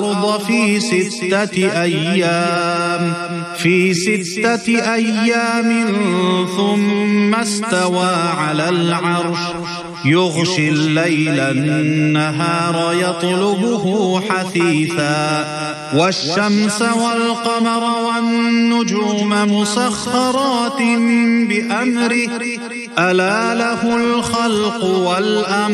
في 6 أيام ثم استوى على العرش يغشي الليل النهار يطلبه حثيثا والشمس والقمر والنجوم مسخرات بأمره ألا له الخلق والأمر